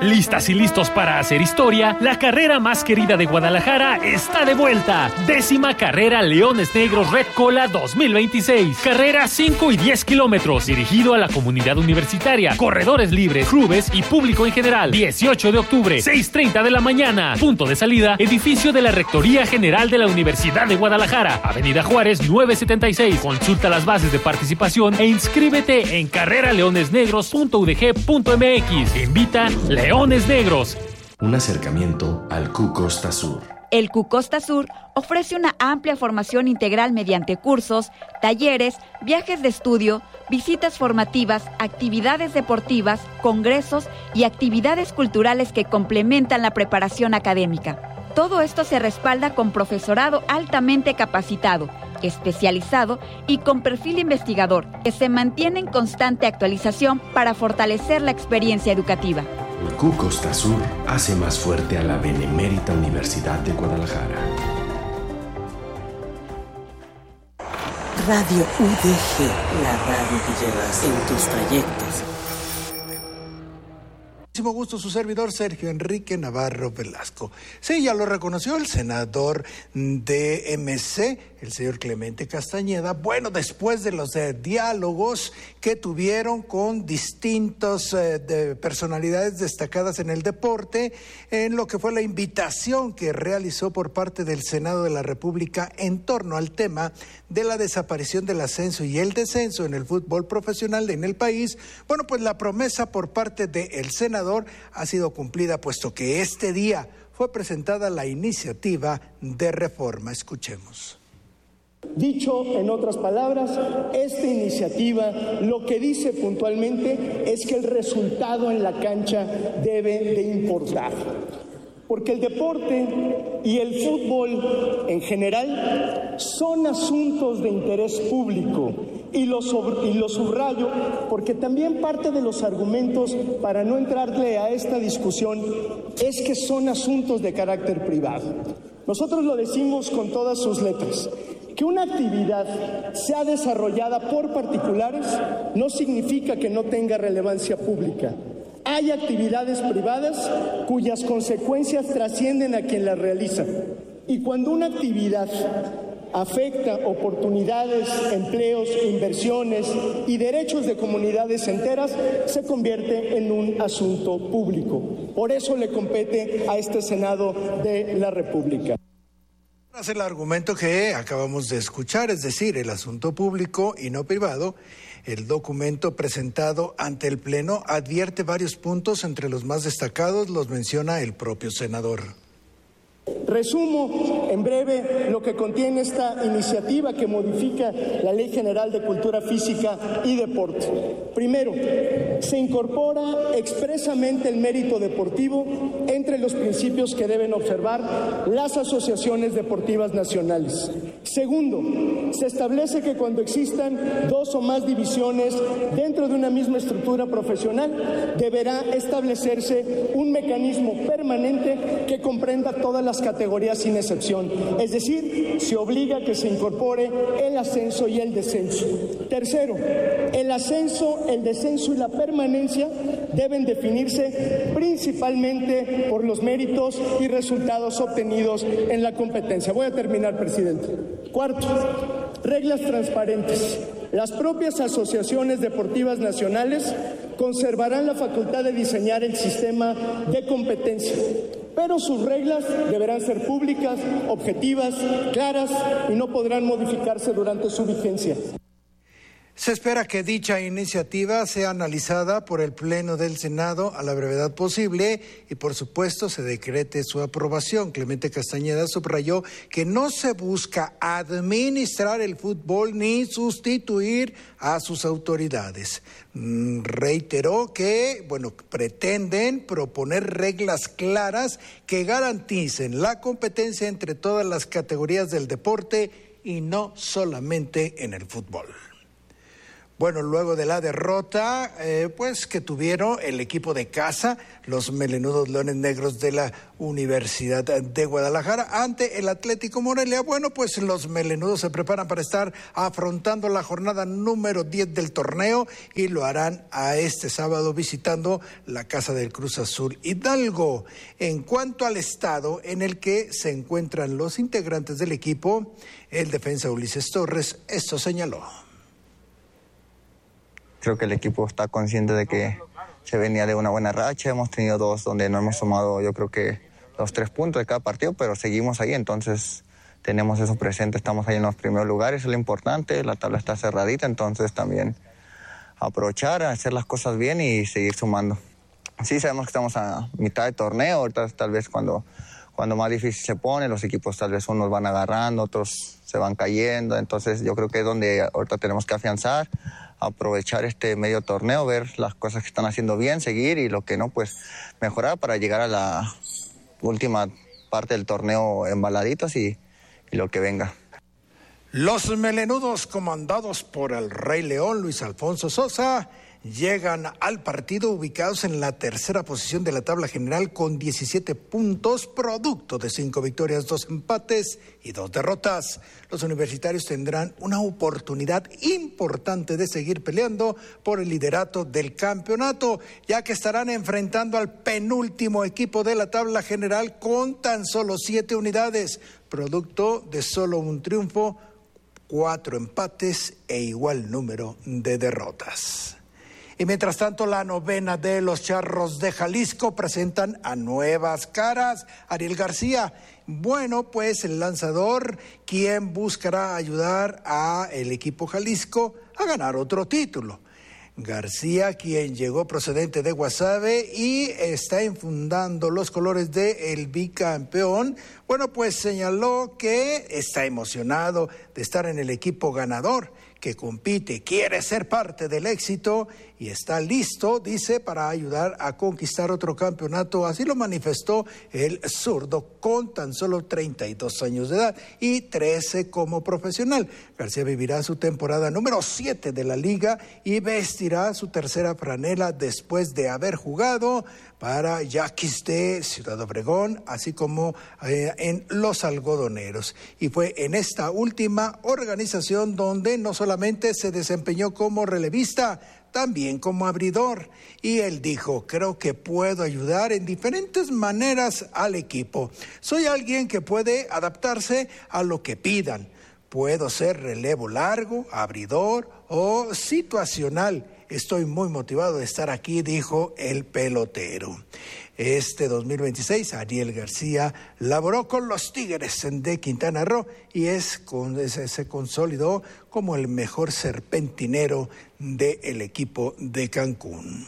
¿Listas y listos para hacer historia? La carrera más querida de Guadalajara está de vuelta. 10ª Carrera Leones Negros Red Cola 2026. Carrera 5 y 10 kilómetros, dirigido a la comunidad universitaria, corredores libres, clubes y público en general. 18 de octubre, 6:30 de la mañana. Punto de salida, edificio de la Rectoría General de la Universidad de Guadalajara, Avenida Juárez 976. Consulta las bases de participación e inscríbete en carreraleonesnegros.udg.mx. Invita Leones Negros. Un acercamiento al Q Costa Sur. El Q Costa Sur ofrece una amplia formación integral mediante cursos, talleres, viajes de estudio, visitas formativas, actividades deportivas, congresos y actividades culturales que complementan la preparación académica. Todo esto se respalda con profesorado altamente capacitado, especializado y con perfil investigador, que se mantiene en constante actualización para fortalecer la experiencia educativa. El Q Costa Sur hace más fuerte a la Benemérita Universidad de Guadalajara. Radio UDG, la radio que llevas en tus trayectos. Muchísimo gusto, su servidor Sergio Enrique Navarro Velasco. Sí, ya lo reconoció el senador de MC, el señor Clemente Castañeda. Bueno, después de los diálogos que tuvieron con distintas personalidades destacadas en el deporte, en lo que fue la invitación que realizó por parte del Senado de la República en torno al tema de la desaparición del ascenso y el descenso en el fútbol profesional en el país. Bueno, pues la promesa por parte del senador ha sido cumplida, puesto que este día fue presentada la iniciativa de reforma. Escuchemos. Dicho en otras palabras, esta iniciativa lo que dice puntualmente es que el resultado en la cancha debe de importar. Porque el deporte y el fútbol en general son asuntos de interés público y lo subrayo porque también parte de los argumentos para no entrarle a esta discusión es que son asuntos de carácter privado. Nosotros lo decimos con todas sus letras. Que una actividad sea desarrollada por particulares no significa que no tenga relevancia pública. Hay actividades privadas cuyas consecuencias trascienden a quien las realiza. Y cuando una actividad afecta oportunidades, empleos, inversiones y derechos de comunidades enteras, se convierte en un asunto público. Por eso le compete a este Senado de la República. Es el argumento que acabamos de escuchar, es decir, el asunto público y no privado. El documento presentado ante el Pleno advierte varios puntos, entre los más destacados los menciona el propio senador. Resumo en breve lo que contiene esta iniciativa que modifica la Ley General de Cultura Física y Deporte. Primero, se incorpora expresamente el mérito deportivo entre los principios que deben observar las asociaciones deportivas nacionales. Segundo, se establece que cuando existan dos o más divisiones dentro de una misma estructura profesional, deberá establecerse un mecanismo permanente que comprenda todas las categorías sin excepción. Es decir, se obliga a que se incorpore el ascenso y el descenso. Tercero, el ascenso, el descenso y la permanencia deben definirse principalmente por los méritos y resultados obtenidos en la competencia. Voy a terminar, presidente. Cuarto, reglas transparentes. Las propias asociaciones deportivas nacionales conservarán la facultad de diseñar el sistema de competencia, pero sus reglas deberán ser públicas, objetivas, claras y no podrán modificarse durante su vigencia. Se espera que dicha iniciativa sea analizada por el Pleno del Senado a la brevedad posible y, por supuesto, se decrete su aprobación. Clemente Castañeda subrayó que no se busca administrar el fútbol ni sustituir a sus autoridades. Reiteró que, pretenden proponer reglas claras que garanticen la competencia entre todas las categorías del deporte y no solamente en el fútbol. Bueno, luego de la derrota, pues que tuvieron el equipo de casa, los Melenudos Leones Negros de la Universidad de Guadalajara, ante el Atlético Morelia. Bueno, pues los Melenudos se preparan para estar afrontando la jornada número 10 del torneo y lo harán a este sábado visitando la Casa del Cruz Azul Hidalgo. En cuanto al estado en el que se encuentran los integrantes del equipo, el defensa Ulises Torres esto señaló. Creo que el equipo está consciente de que se venía de una buena racha. Hemos tenido 2 donde no hemos tomado, yo creo que los 3 puntos de cada partido, pero seguimos ahí, entonces tenemos eso presente. Estamos ahí en los primeros lugares, es lo importante. La tabla está cerradita, entonces también aprovechar, hacer las cosas bien y seguir sumando. Sí, sabemos que estamos a mitad de torneo, ahorita tal vez cuando más difícil se pone, los equipos tal vez unos van agarrando, otros se van cayendo, entonces yo creo que es donde ahorita tenemos que afianzar, aprovechar este medio torneo, ver las cosas que están haciendo bien, seguir y lo que no, pues mejorar para llegar a la última parte del torneo embaladitos y lo que venga. Los Melenudos, comandados por el Rey León, Luis Alfonso Sosa, llegan al partido ubicados en la tercera posición de la tabla general con 17 puntos, producto de 5 victorias, 2 empates y 2 derrotas. Los universitarios tendrán una oportunidad importante de seguir peleando por el liderato del campeonato, ya que estarán enfrentando al penúltimo equipo de la tabla general con tan solo 7 unidades, producto de solo un triunfo, 4 empates e igual número de derrotas. Y mientras tanto, la novena de los Charros de Jalisco presentan a nuevas caras. Ariel García, bueno, pues el lanzador, quien buscará ayudar a el equipo Jalisco a ganar otro título. García, quien llegó procedente de Guasave y está infundando los colores del bicampeón, bueno, pues señaló que está emocionado de estar en el equipo ganador, que compite, quiere ser parte del éxito y está listo, dice, para ayudar a conquistar otro campeonato. Así lo manifestó el zurdo con tan solo 32 años de edad y 13 como profesional. García vivirá su temporada número 7 de la liga y vestirá su tercera franela después de haber jugado para Yaquis de Ciudad Obregón, así como en Los Algodoneros. Y fue en esta última organización donde no solamente se desempeñó como relevista, también como abridor. Y él dijo, creo que puedo ayudar en diferentes maneras al equipo. Soy alguien que puede adaptarse a lo que pidan. Puedo ser relevo largo, abridor o situacional. Estoy muy motivado de estar aquí, dijo el pelotero. Este 2026, Ariel García laboró con los Tigres de Quintana Roo y se consolidó como el mejor serpentinero del equipo de Cancún.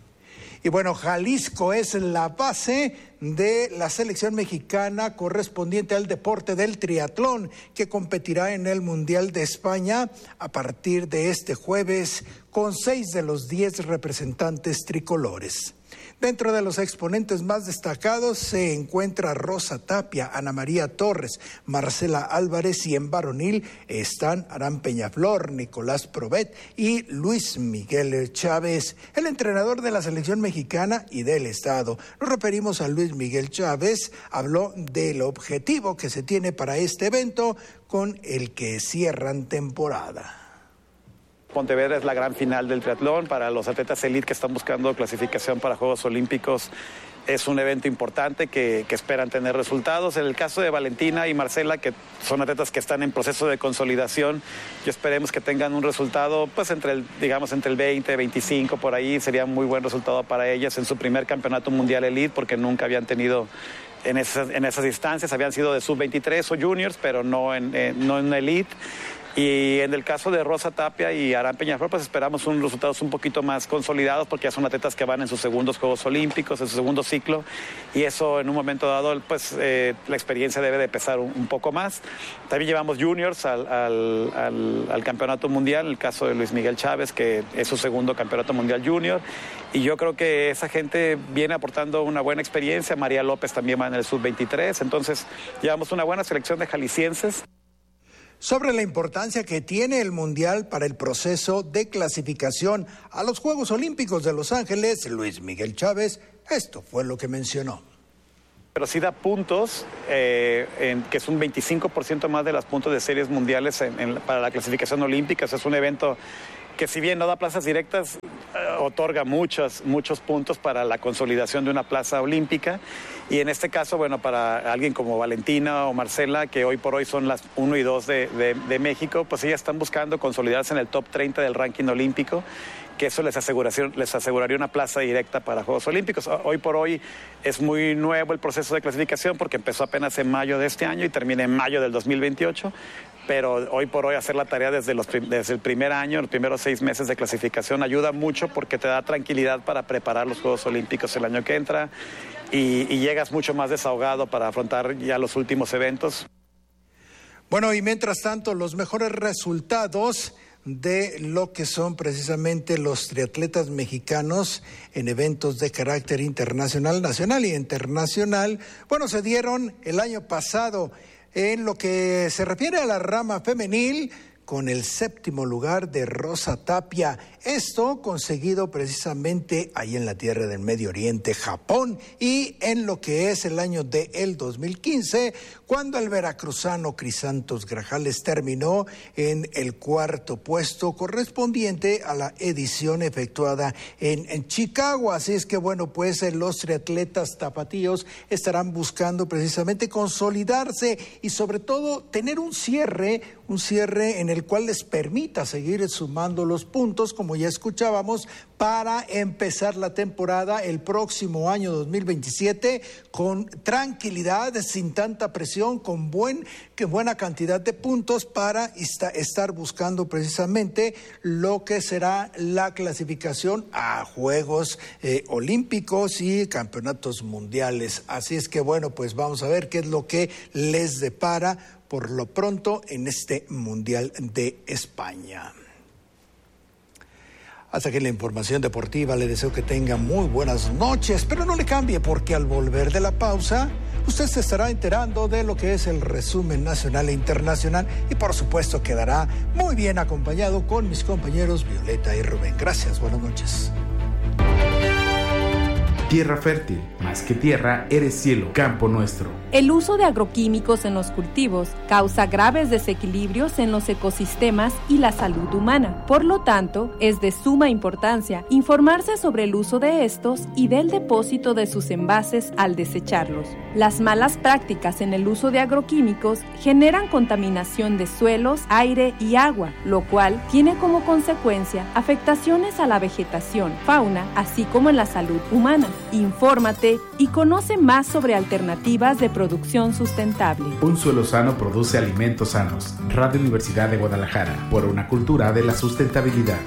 Y bueno, Jalisco es la base de la selección mexicana correspondiente al deporte del triatlón, que competirá en el Mundial de España a partir de este jueves con 6 de los 10 representantes tricolores. Dentro de los exponentes más destacados se encuentra Rosa Tapia, Ana María Torres, Marcela Álvarez y en varonil están Aram Peñaflor, Nicolás Probet y Luis Miguel Chávez. El entrenador de la selección mexicana y del estado, nos referimos a Luis Miguel Chávez, habló del objetivo que se tiene para este evento con el que cierran temporada. Pontevedra es la gran final del triatlón para los atletas elite que están buscando clasificación para Juegos Olímpicos. Es un evento importante que esperan tener resultados. En el caso de Valentina y Marcela, que son atletas que están en proceso de consolidación, y esperemos que tengan un resultado, pues entre el 20, 25, por ahí, sería un muy buen resultado para ellas en su primer campeonato mundial elite, porque nunca habían tenido en esas instancias, habían sido de sub-23 o juniors, pero no en elite. Y en el caso de Rosa Tapia y Aram Peñaflor, pues esperamos unos resultados un poquito más consolidados, porque ya son atletas que van en sus segundos Juegos Olímpicos, en su segundo ciclo, y eso en un momento dado, pues la experiencia debe de pesar un poco más. También llevamos juniors al campeonato mundial, en el caso de Luis Miguel Chávez, que es su segundo campeonato mundial junior, y yo creo que esa gente viene aportando una buena experiencia. María López también va en el sub-23, entonces llevamos una buena selección de jaliscienses. sobre la importancia que tiene el Mundial para el proceso de clasificación a los Juegos Olímpicos de Los Ángeles, Luis Miguel Chávez, esto fue lo que mencionó. Pero sí da puntos, que es un 25% más de los puntos de series mundiales para la clasificación olímpica. O sea, es un evento que, si bien no da plazas directas, otorga muchos puntos para la consolidación de una plaza olímpica. Y en este caso, bueno, para alguien como Valentina o Marcela, que hoy por hoy son las 1 y 2 de México, pues ellas están buscando consolidarse en el top 30 del ranking olímpico, que eso les aseguraría una plaza directa para Juegos Olímpicos. Hoy por hoy es muy nuevo el proceso de clasificación porque empezó apenas en mayo de este año y termina en mayo del 2028, pero hoy por hoy hacer la tarea desde el primer año, los primeros 6 meses de clasificación, ayuda mucho porque te da tranquilidad para preparar los Juegos Olímpicos el año que entra y llegas mucho más desahogado para afrontar ya los últimos eventos. Bueno, y mientras tanto, los mejores resultados de lo que son precisamente los triatletas mexicanos en eventos de carácter internacional, nacional y internacional, bueno, se dieron el año pasado. En lo que se refiere a la rama femenil, con el 7º lugar de Rosa Tapia. Esto conseguido precisamente ahí en la tierra del Medio Oriente, Japón, y en lo que es el año de el 2015, cuando el veracruzano Crisantos Grajales terminó en el 4º puesto correspondiente a la edición efectuada en Chicago. Así es que bueno, pues los triatletas tapatíos estarán buscando precisamente consolidarse y sobre todo tener un cierre en el cual les permita seguir sumando los puntos, como ya escuchábamos, para empezar la temporada el próximo año 2027 con tranquilidad, sin tanta presión, con buena cantidad de puntos para estar buscando precisamente lo que será la clasificación a Juegos Olímpicos y Campeonatos Mundiales. Así es que bueno, pues vamos a ver qué es lo que les depara por lo pronto en este Mundial de España. Hasta aquí la información deportiva, le deseo que tenga muy buenas noches, pero no le cambie porque al volver de la pausa, usted se estará enterando de lo que es el resumen nacional e internacional y por supuesto quedará muy bien acompañado con mis compañeros Violeta y Rubén. Gracias, buenas noches. Tierra fértil, más que tierra, eres cielo, campo nuestro. El uso de agroquímicos en los cultivos causa graves desequilibrios en los ecosistemas y la salud humana. Por lo tanto, es de suma importancia informarse sobre el uso de estos y del depósito de sus envases al desecharlos. Las malas prácticas en el uso de agroquímicos generan contaminación de suelos, aire y agua, lo cual tiene como consecuencia afectaciones a la vegetación, fauna, así como en la salud humana. Infórmate y conoce más sobre alternativas de producción sustentable. Un suelo sano produce alimentos sanos. Radio Universidad de Guadalajara, por una cultura de la sustentabilidad.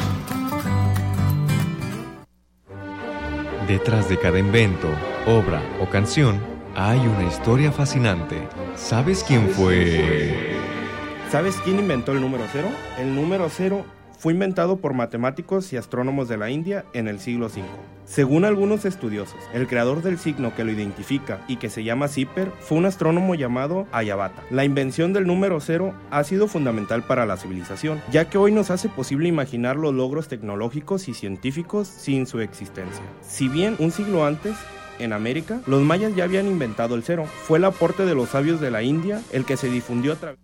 Detrás de cada invento, obra o canción, hay una historia fascinante. ¿Sabes quién fue? ¿Sabes quién inventó el número 0? El número 0 fue inventado por matemáticos y astrónomos de la India en el siglo V. Según algunos estudiosos, el creador del signo que lo identifica y que se llama Zipper fue un astrónomo llamado Aryabhata. La invención del número 0 ha sido fundamental para la civilización, ya que hoy nos hace posible imaginar los logros tecnológicos y científicos sin su existencia. Si bien un siglo antes, en América, los mayas ya habían inventado el 0, fue el aporte de los sabios de la India el que se difundió a través.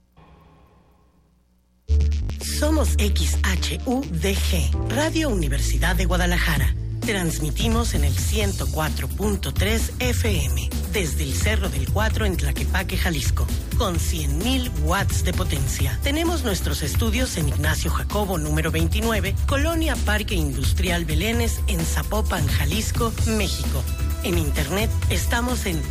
Somos XHUDG, Radio Universidad de Guadalajara. Transmitimos en el 104.3 FM, desde el Cerro del Cuatro en Tlaquepaque, Jalisco, con 100.000 watts de potencia. Tenemos nuestros estudios en Ignacio Jacobo, número 29, Colonia Parque Industrial Belénes, en Zapopan, Jalisco, México. En internet estamos en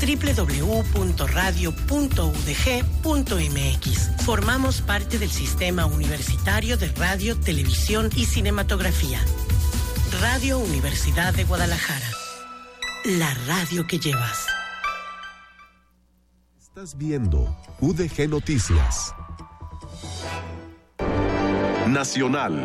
www.radio.udg.mx. Formamos parte del Sistema Universitario de Radio, Televisión y Cinematografía. Radio Universidad de Guadalajara. La radio que llevas. Estás viendo UDG Noticias. Nacional.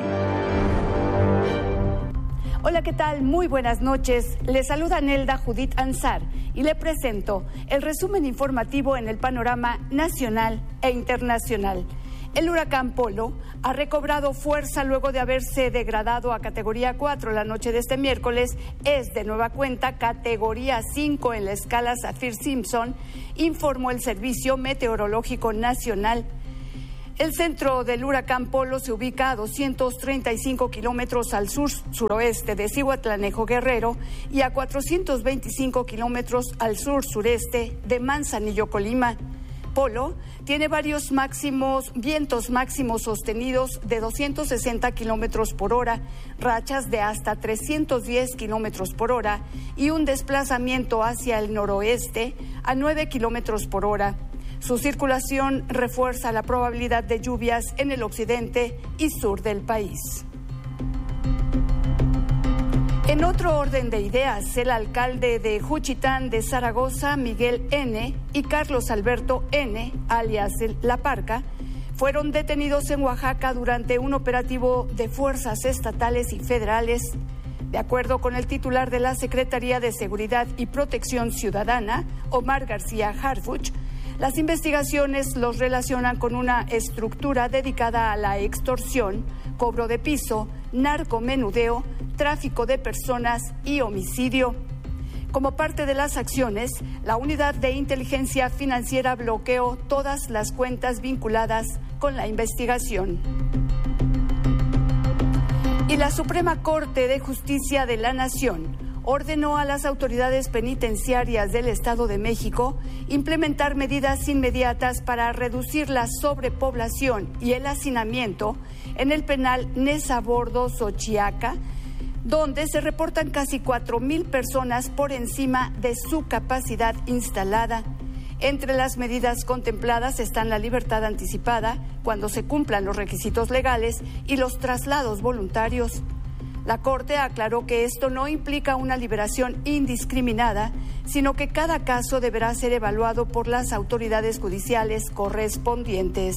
Hola, ¿qué tal? Muy buenas noches. Le saluda Nelda Judith Ansar y le presento el resumen informativo en el panorama nacional e internacional. El huracán Polo ha recobrado fuerza luego de haberse degradado a categoría 4 la noche de este miércoles. Es de nueva cuenta categoría 5 en la escala Saffir-Simpson, informó el Servicio Meteorológico Nacional. El centro del huracán Polo se ubica a 235 kilómetros al sur-suroeste de Zihuatanejo, Guerrero, y a 425 kilómetros al sur-sureste de Manzanillo, Colima. Polo tiene varios vientos máximos sostenidos de 260 kilómetros por hora, rachas de hasta 310 kilómetros por hora y un desplazamiento hacia el noroeste a 9 kilómetros por hora. Su circulación refuerza la probabilidad de lluvias en el occidente y sur del país. En otro orden de ideas, el alcalde de Juchitán de Zaragoza, Miguel N., y Carlos Alberto N., alias La Parca, fueron detenidos en Oaxaca durante un operativo de fuerzas estatales y federales. De acuerdo con el titular de la Secretaría de Seguridad y Protección Ciudadana, Omar García Harfuch, las investigaciones los relacionan con una estructura dedicada a la extorsión, cobro de piso, narcomenudeo, tráfico de personas y homicidio. Como parte de las acciones, la Unidad de Inteligencia Financiera bloqueó todas las cuentas vinculadas con la investigación. Y la Suprema Corte de Justicia de la Nación ordenó a las autoridades penitenciarias del Estado de México implementar medidas inmediatas para reducir la sobrepoblación y el hacinamiento en el penal Nezabordo Xochiaca, donde se reportan casi 4,000 personas por encima de su capacidad instalada. Entre las medidas contempladas están la libertad anticipada, cuando se cumplan los requisitos legales, y los traslados voluntarios. La Corte aclaró que esto no implica una liberación indiscriminada, sino que cada caso deberá ser evaluado por las autoridades judiciales correspondientes.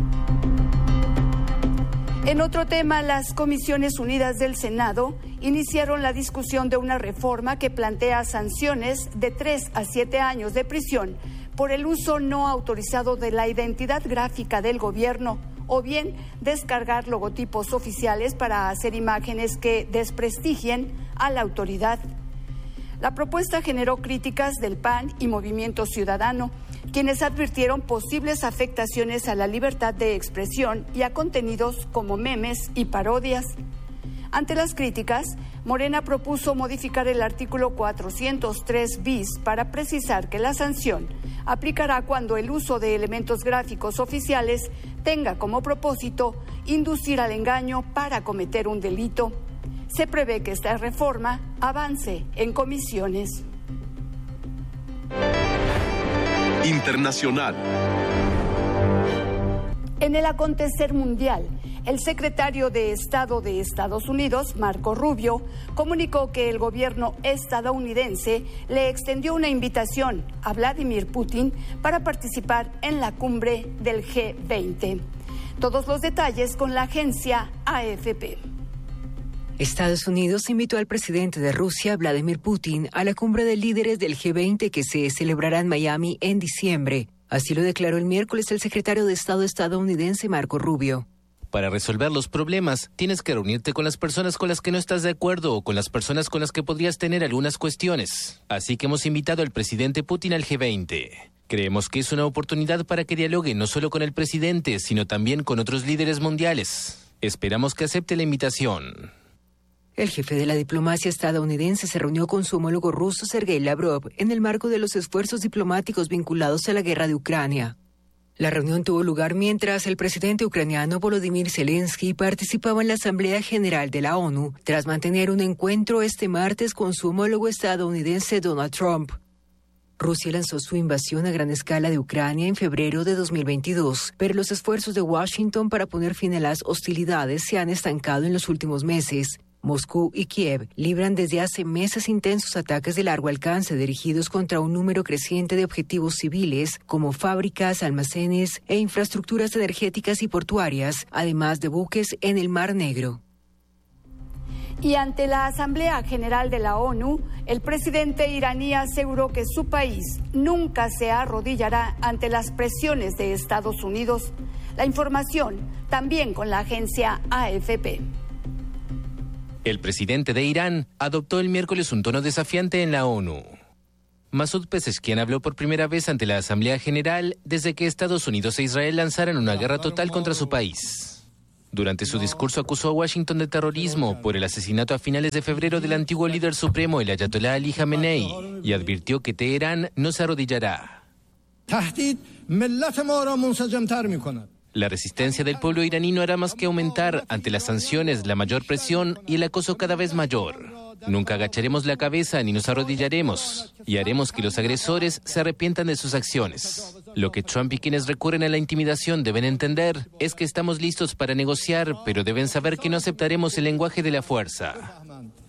En otro tema, las Comisiones Unidas del Senado iniciaron la discusión de una reforma que plantea sanciones de 3 a 7 años de prisión por el uso no autorizado de la identidad gráfica del gobierno, o bien descargar logotipos oficiales para hacer imágenes que desprestigien a la autoridad. La propuesta generó críticas del PAN y Movimiento Ciudadano, quienes advirtieron posibles afectaciones a la libertad de expresión y a contenidos como memes y parodias. Ante las críticas, Morena propuso modificar el artículo 403 bis para precisar que la sanción aplicará cuando el uso de elementos gráficos oficiales tenga como propósito inducir al engaño para cometer un delito. Se prevé que esta reforma avance en comisiones. Internacional. En el acontecer mundial, el secretario de Estado de Estados Unidos, Marco Rubio, comunicó que el gobierno estadounidense le extendió una invitación a Vladimir Putin para participar en la cumbre del G20. Todos los detalles con la agencia AFP. Estados Unidos invitó al presidente de Rusia, Vladimir Putin, a la cumbre de líderes del G20 que se celebrará en Miami en diciembre. Así lo declaró el miércoles el secretario de Estado estadounidense, Marco Rubio. Para resolver los problemas, tienes que reunirte con las personas con las que no estás de acuerdo o con las personas con las que podrías tener algunas cuestiones. Así que hemos invitado al presidente Putin al G20. Creemos que es una oportunidad para que dialogue no solo con el presidente, sino también con otros líderes mundiales. Esperamos que acepte la invitación. El jefe de la diplomacia estadounidense se reunió con su homólogo ruso, Sergei Lavrov, en el marco de los esfuerzos diplomáticos vinculados a la guerra de Ucrania. La reunión tuvo lugar mientras el presidente ucraniano Volodymyr Zelensky participaba en la Asamblea General de la ONU, tras mantener un encuentro este martes con su homólogo estadounidense Donald Trump. Rusia lanzó su invasión a gran escala de Ucrania en febrero de 2022, pero los esfuerzos de Washington para poner fin a las hostilidades se han estancado en los últimos meses. Moscú y Kiev libran desde hace meses intensos ataques de largo alcance dirigidos contra un número creciente de objetivos civiles como fábricas, almacenes e infraestructuras energéticas y portuarias, además de buques en el Mar Negro. Y ante la Asamblea General de la ONU, el presidente iraní aseguró que su país nunca se arrodillará ante las presiones de Estados Unidos. La información también con la agencia AFP. El presidente de Irán adoptó el miércoles un tono desafiante en la ONU. Masoud Pezeshkian habló por primera vez ante la Asamblea General desde que Estados Unidos e Israel lanzaran una guerra total contra su país. Durante su discurso acusó a Washington de terrorismo por el asesinato a finales de febrero del antiguo líder supremo, el Ayatolá Ali Jamenei, y advirtió que Teherán no se arrodillará. La resistencia del pueblo iraní no hará más que aumentar ante las sanciones, la mayor presión y el acoso cada vez mayor. Nunca agacharemos la cabeza ni nos arrodillaremos y haremos que los agresores se arrepientan de sus acciones. Lo que Trump y quienes recurren a la intimidación deben entender es que estamos listos para negociar, pero deben saber que no aceptaremos el lenguaje de la fuerza.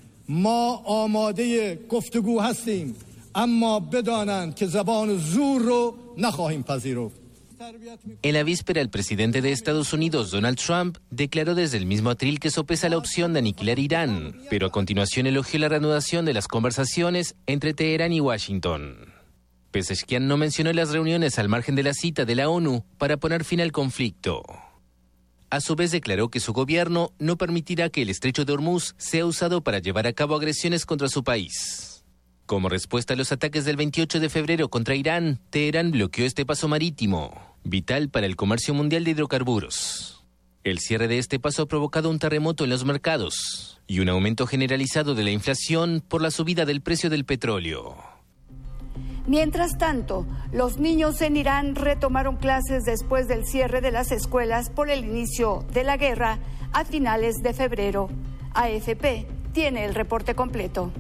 En la víspera, el presidente de Estados Unidos, Donald Trump, declaró desde el mismo atril que sopesa la opción de aniquilar Irán, pero a continuación elogió la reanudación de las conversaciones entre Teherán y Washington. Pezeshkian no mencionó las reuniones al margen de la cita de la ONU para poner fin al conflicto. A su vez declaró que su gobierno no permitirá que el estrecho de Hormuz sea usado para llevar a cabo agresiones contra su país. Como respuesta a los ataques del 28 de febrero contra Irán, Teherán bloqueó este paso marítimo, vital para el comercio mundial de hidrocarburos. El cierre de este paso ha provocado un terremoto en los mercados y un aumento generalizado de la inflación por la subida del precio del petróleo. Mientras tanto, los niños en Irán retomaron clases después del cierre de las escuelas por el inicio de la guerra a finales de febrero. AFP tiene el reporte completo.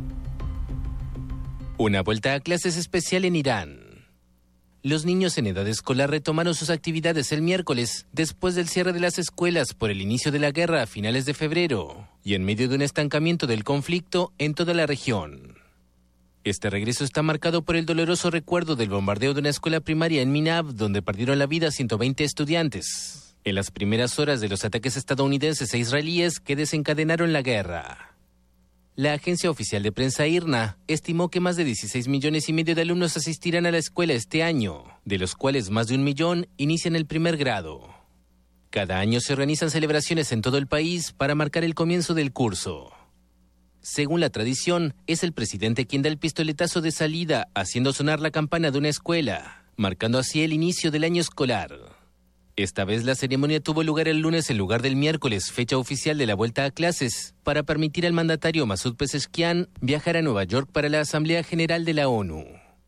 Una vuelta a clases especial en Irán. Los niños en edad escolar retomaron sus actividades el miércoles después del cierre de las escuelas por el inicio de la guerra a finales de febrero y en medio de un estancamiento del conflicto en toda la región. Este regreso está marcado por el doloroso recuerdo del bombardeo de una escuela primaria en Minab, donde perdieron la vida 120 estudiantes, en las primeras horas de los ataques estadounidenses e israelíes que desencadenaron la guerra. La agencia oficial de prensa IRNA estimó que más de 16,5 millones de alumnos asistirán a la escuela este año, de los cuales más de 1 millón inician el primer grado. Cada año se organizan celebraciones en todo el país para marcar el comienzo del curso. Según la tradición, es el presidente quien da el pistoletazo de salida, haciendo sonar la campana de una escuela, marcando así el inicio del año escolar. Esta vez la ceremonia tuvo lugar el lunes en lugar del miércoles, fecha oficial de la vuelta a clases, para permitir al mandatario Masoud Pezeshkian viajar a Nueva York para la Asamblea General de la ONU.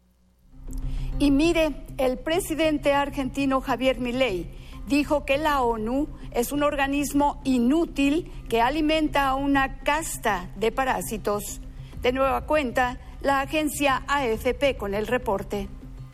Y mire, el presidente argentino Javier Milei dijo que la ONU es un organismo inútil que alimenta a una casta de parásitos. De nueva cuenta, la agencia AFP con el reporte.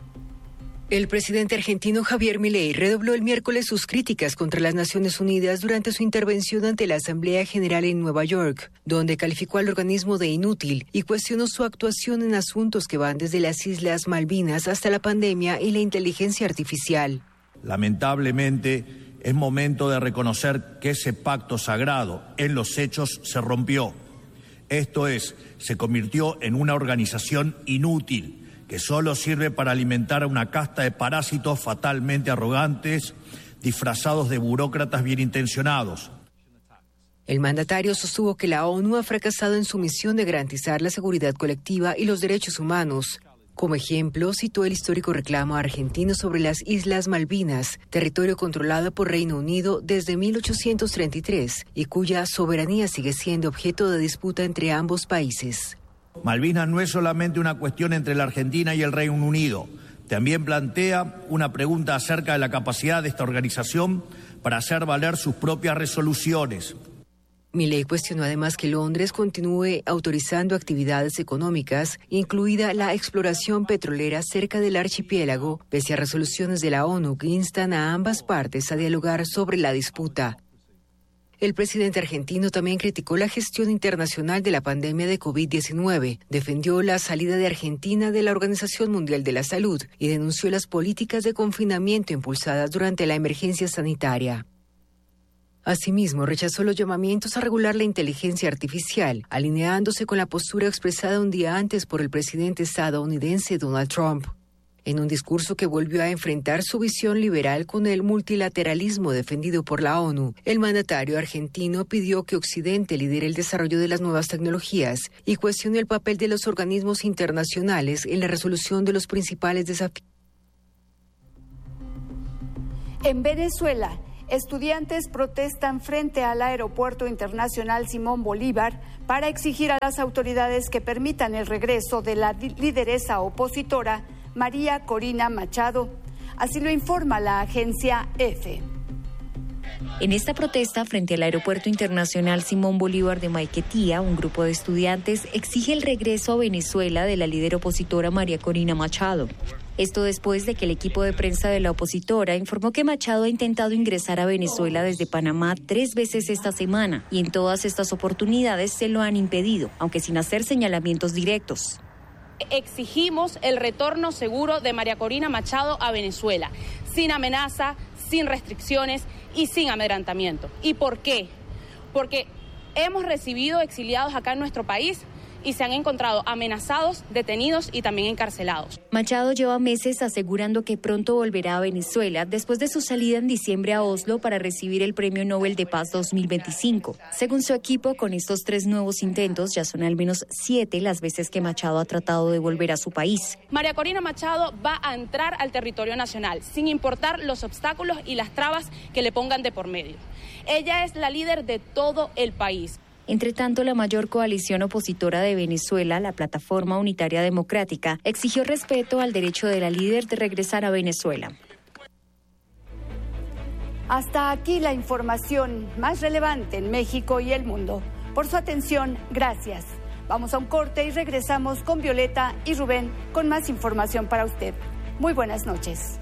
El presidente argentino Javier Milei redobló el miércoles sus críticas contra las Naciones Unidas durante su intervención ante la Asamblea General en Nueva York, donde calificó al organismo de inútil y cuestionó su actuación en asuntos que van desde las Islas Malvinas hasta la pandemia y la inteligencia artificial. Lamentablemente, es momento de reconocer que ese pacto sagrado en los hechos se rompió. Esto es, se convirtió en una organización inútil, que solo sirve para alimentar a una casta de parásitos fatalmente arrogantes, disfrazados de burócratas bien intencionados. El mandatario sostuvo que la ONU ha fracasado en su misión de garantizar la seguridad colectiva y los derechos humanos. Como ejemplo, citó el histórico reclamo argentino sobre las Islas Malvinas, territorio controlado por Reino Unido desde 1833 y cuya soberanía sigue siendo objeto de disputa entre ambos países. Malvinas no es solamente una cuestión entre la Argentina y el Reino Unido. También plantea una pregunta acerca de la capacidad de esta organización para hacer valer sus propias resoluciones. Milei cuestionó además que Londres continúe autorizando actividades económicas, incluida la exploración petrolera cerca del archipiélago, pese a resoluciones de la ONU que instan a ambas partes a dialogar sobre la disputa. El presidente argentino también criticó la gestión internacional de la pandemia de COVID-19, defendió la salida de Argentina de la Organización Mundial de la Salud y denunció las políticas de confinamiento impulsadas durante la emergencia sanitaria. Asimismo, rechazó los llamamientos a regular la inteligencia artificial, alineándose con la postura expresada un día antes por el presidente estadounidense Donald Trump. En un discurso que volvió a enfrentar su visión liberal con el multilateralismo defendido por la ONU, el mandatario argentino pidió que Occidente lidere el desarrollo de las nuevas tecnologías y cuestione el papel de los organismos internacionales en la resolución de los principales desafíos. En Venezuela, estudiantes protestan frente al Aeropuerto Internacional Simón Bolívar para exigir a las autoridades que permitan el regreso de la lideresa opositora María Corina Machado. Así lo informa la agencia EFE. En esta protesta frente al Aeropuerto Internacional Simón Bolívar de Maiquetía, un grupo de estudiantes exige el regreso a Venezuela de la líder opositora María Corina Machado. Esto después de que el equipo de prensa de la opositora informó que Machado ha intentado ingresar a Venezuela desde Panamá 3 veces esta semana y en todas estas oportunidades se lo han impedido, aunque sin hacer señalamientos directos. Exigimos el retorno seguro de María Corina Machado a Venezuela, sin amenaza, sin restricciones y sin amedrentamiento. ¿Y por qué? Porque hemos recibido exiliados acá en nuestro país y se han encontrado amenazados, detenidos y también encarcelados. Machado lleva meses asegurando que pronto volverá a Venezuela después de su salida en diciembre a Oslo para recibir el Premio Nobel de Paz 2025. Según su equipo, con estos 3 nuevos intentos ya son al menos 7 las veces que Machado ha tratado de volver a su país. María Corina Machado va a entrar al territorio nacional, sin importar los obstáculos y las trabas que le pongan de por medio. Ella es la líder de todo el país. Entre tanto, la mayor coalición opositora de Venezuela, la Plataforma Unitaria Democrática, exigió respeto al derecho de la líder de regresar a Venezuela. Hasta aquí la información más relevante en México y el mundo. Por su atención, gracias. Vamos a un corte y regresamos con Violeta y Rubén con más información para usted. Muy buenas noches.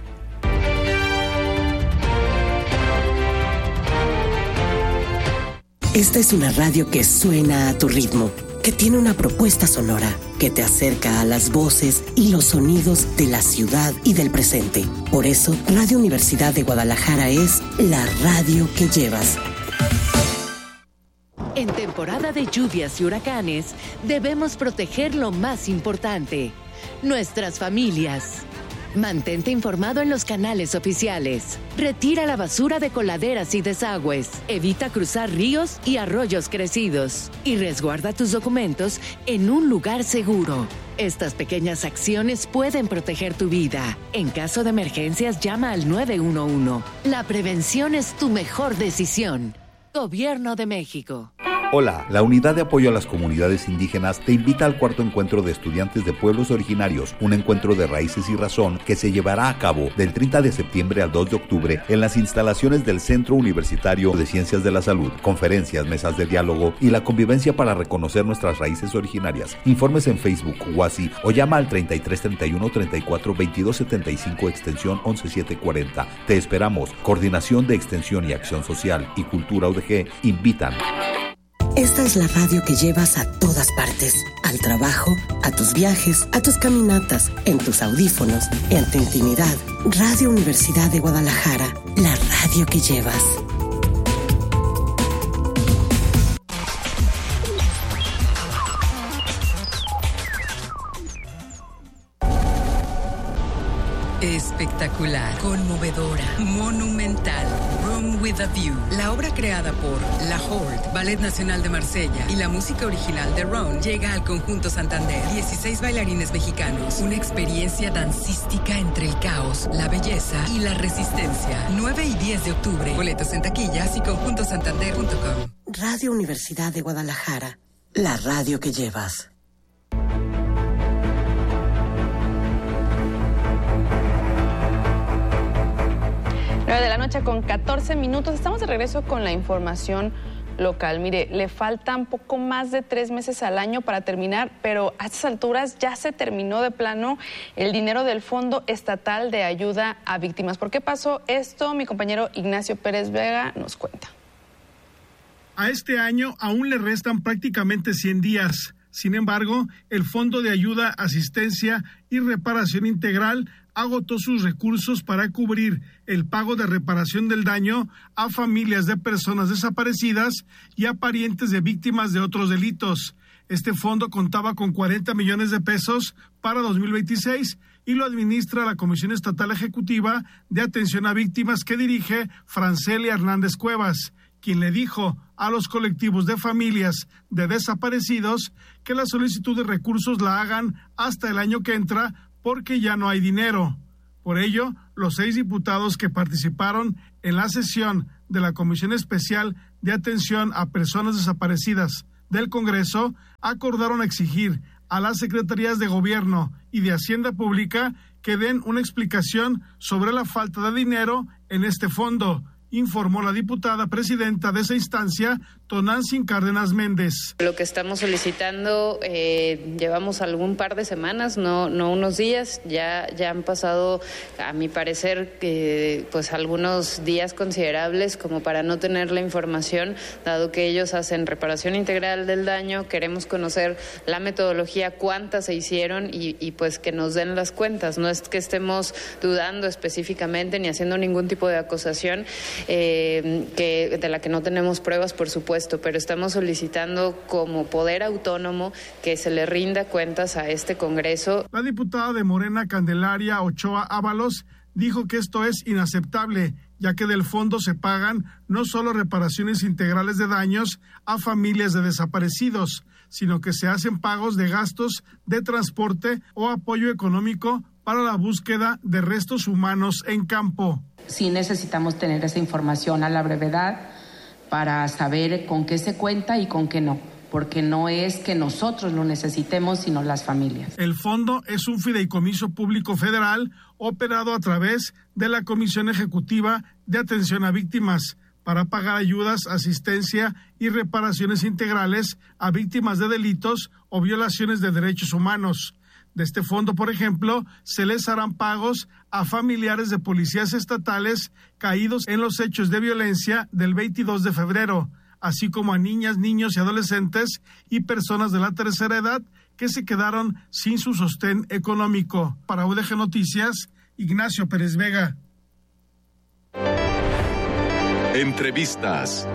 Esta es una radio que suena a tu ritmo, que tiene una propuesta sonora, que te acerca a las voces y los sonidos de la ciudad y del presente. Por eso, Radio Universidad de Guadalajara es la radio que llevas. En temporada de lluvias y huracanes, debemos proteger lo más importante, nuestras familias. Mantente informado en los canales oficiales. Retira la basura de coladeras y desagües. Evita cruzar ríos y arroyos crecidos. Y resguarda tus documentos en un lugar seguro. Estas pequeñas acciones pueden proteger tu vida. En caso de emergencias, llama al 911. La prevención es tu mejor decisión. Gobierno de México. Hola, la Unidad de Apoyo a las Comunidades Indígenas te invita al 4º encuentro de estudiantes de pueblos originarios, un encuentro de raíces y razón que se llevará a cabo del 30 de septiembre al 2 de octubre en las instalaciones del Centro Universitario de Ciencias de la Salud, conferencias, mesas de diálogo y la convivencia para reconocer nuestras raíces originarias. Informes en Facebook, WhatsApp o llama al 33 31 34 22 75 extensión 11740. Te esperamos. Coordinación de Extensión y Acción Social y Cultura UDG invitan. Esta es la radio que llevas a todas partes, al trabajo, a tus viajes, a tus caminatas, en tus audífonos, en tu intimidad. Radio Universidad de Guadalajara, la radio que llevas. Espectacular, conmovedora, monumental. Room with a View, la obra creada por La Horde, Ballet Nacional de Marsella y la música original de Ron llega al Conjunto Santander. 16 bailarines mexicanos, una experiencia dancística entre el caos, la belleza y la resistencia. 9 y 10 de octubre, boletos en taquillas y conjuntosantander.com. Radio Universidad de Guadalajara, la radio que llevas. 9 de la noche con 14 minutos. Estamos de regreso con la información local. Mire, le faltan poco más de 3 meses al año para terminar, pero a estas alturas ya se terminó de plano el dinero del Fondo Estatal de Ayuda a Víctimas. ¿Por qué pasó esto? Mi compañero Ignacio Pérez Vega nos cuenta. A este año aún le restan prácticamente 100 días. Sin embargo, el Fondo de Ayuda, Asistencia y Reparación Integral agotó sus recursos para cubrir el pago de reparación del daño a familias de personas desaparecidas y a parientes de víctimas de otros delitos. Este fondo contaba con 40 millones de pesos para 2026 y lo administra la Comisión Estatal Ejecutiva de Atención a Víctimas que dirige Francelia Hernández Cuevas, quien le dijo a los colectivos de familias de desaparecidos que la solicitud de recursos la hagan hasta el año que entra porque ya no hay dinero. Por ello, los 6 diputados que participaron en la sesión de la Comisión Especial de Atención a Personas Desaparecidas del Congreso acordaron exigir a las Secretarías de Gobierno y de Hacienda Pública que den una explicación sobre la falta de dinero en este fondo, informó la diputada presidenta de esa instancia, Tonantzin Cárdenas Méndez. Lo que estamos solicitando, llevamos algún par de semanas, no unos días, ya han pasado, a mi parecer, pues algunos días considerables como para no tener la información, dado que ellos hacen reparación integral del daño, queremos conocer la metodología, cuántas se hicieron y pues que nos den las cuentas, no es que estemos dudando específicamente ni haciendo ningún tipo de acusación, de la que no tenemos pruebas, por supuesto, pero estamos solicitando como poder autónomo que se le rinda cuentas a este Congreso. La diputada de Morena, Candelaria Ochoa Ábalos, dijo que esto es inaceptable, ya que del fondo se pagan no solo reparaciones integrales de daños a familias de desaparecidos, sino que se hacen pagos de gastos de transporte o apoyo económico para la búsqueda de restos humanos en campo. Sí necesitamos tener esa información a la brevedad para saber con qué se cuenta y con qué no, porque no es que nosotros lo necesitemos, sino las familias. El fondo es un fideicomiso público federal operado a través de la Comisión Ejecutiva de Atención a Víctimas para pagar ayudas, asistencia y reparaciones integrales a víctimas de delitos o violaciones de derechos humanos. De este fondo, por ejemplo, se les harán pagos a familiares de policías estatales caídos en los hechos de violencia del 22 de febrero, así como a niñas, niños y adolescentes y personas de la tercera edad que se quedaron sin su sostén económico. Para UDG Noticias, Ignacio Pérez Vega. Entrevistas.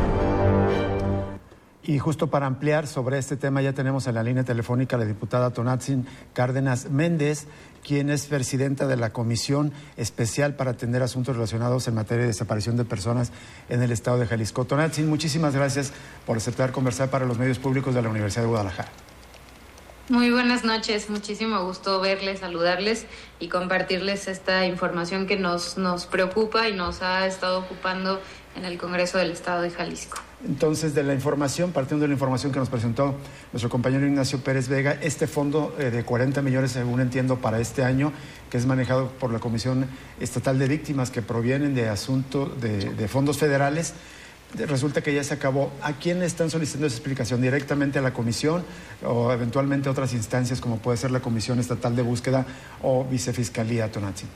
Y justo para ampliar sobre este tema ya tenemos en la línea telefónica a la diputada Tonantzin Cárdenas Méndez, quien es presidenta de la Comisión Especial para atender asuntos relacionados en materia de desaparición de personas en el estado de Jalisco. Tonantzin, muchísimas gracias por aceptar conversar para los medios públicos de la Universidad de Guadalajara. Muy buenas noches, muchísimo gusto verles, saludarles y compartirles esta información que nos preocupa y nos ha estado ocupando en el Congreso del Estado de Jalisco. Entonces, partiendo de la información que nos presentó nuestro compañero Ignacio Pérez Vega, este fondo de 40 millones, según entiendo, para este año, que es manejado por la Comisión Estatal de Víctimas, que provienen de de fondos federales, resulta que ya se acabó. ¿A quién le están solicitando esa explicación? ¿Directamente a la comisión o eventualmente a otras instancias como puede ser la Comisión Estatal de Búsqueda o Vicefiscalía, Tonantzin?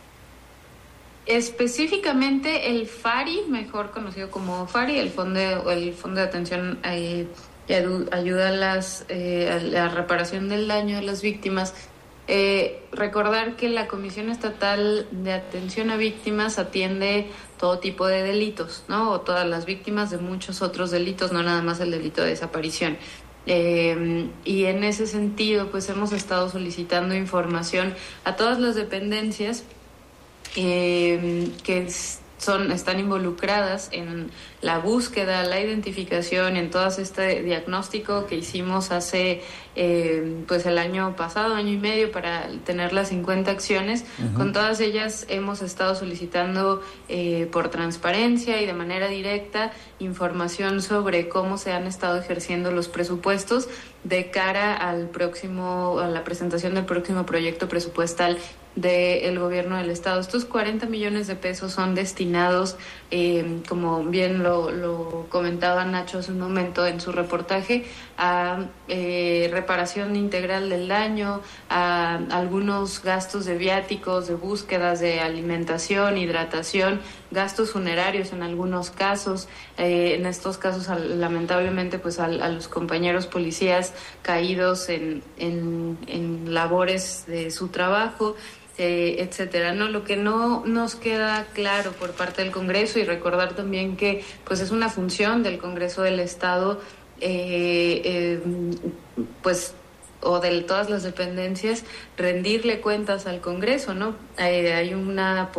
Específicamente el FARI, mejor conocido como FARI, el Fondo de Atención y Ayuda a la reparación del daño de las víctimas. Recordar que la Comisión Estatal de Atención a Víctimas atiende todo tipo de delitos, ¿no? O todas las víctimas de muchos otros delitos, no nada más el delito de desaparición. Y en ese sentido, pues hemos estado solicitando información a todas las dependencias que están involucradas en la búsqueda, la identificación, en todo este diagnóstico que hicimos hace pues el año pasado, año y medio, para tener las 50 acciones. Uh-huh. Con todas ellas hemos estado solicitando por transparencia y de manera directa información sobre cómo se han estado ejerciendo los presupuestos de cara a la presentación del próximo proyecto presupuestal del gobierno del estado. Estos 40 millones de pesos son destinados, como bien lo comentaba Nacho hace un momento en su reportaje, a reparación integral del daño, a algunos gastos de viáticos, de búsquedas, de alimentación, hidratación, gastos funerarios en algunos casos. En estos casos, lamentablemente, pues a los compañeros policías caídos en labores de su trabajo, etcétera, ¿no? Lo que no nos queda claro por parte del Congreso, y recordar también que pues es una función del Congreso del Estado pues, o de todas las dependencias, rendirle cuentas al Congreso, ¿no? Hay un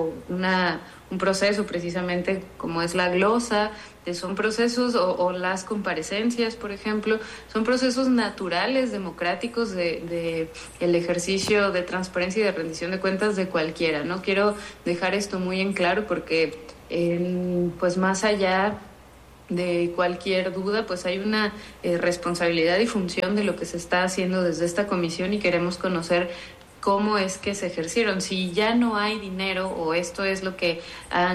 proceso precisamente como es la glosa, son procesos o las comparecencias, por ejemplo, son procesos naturales, democráticos de el ejercicio de transparencia y de rendición de cuentas de cualquiera, ¿no? Quiero dejar esto muy en claro porque, pues más allá de cualquier duda, pues hay una responsabilidad y función de lo que se está haciendo desde esta comisión y queremos conocer cómo es que se ejercieron. Si ya no hay dinero, o esto es lo que